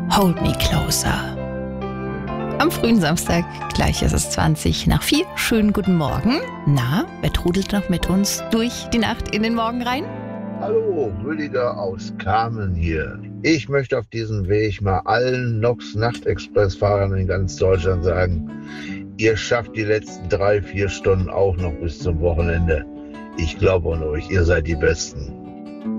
Hold Me Closer. Am frühen Samstag, gleich ist es 4:20. Schönen guten Morgen. Na, wer trudelt noch mit uns durch die Nacht in den Morgen rein? Hallo, Rüdiger aus Kamen hier. Ich möchte auf diesem Weg mal allen NOx-Nachtexpress-Fahrern in ganz Deutschland sagen, ihr schafft die letzten 3-4 Stunden auch noch bis zum Wochenende. Ich glaube an euch, ihr seid die Besten.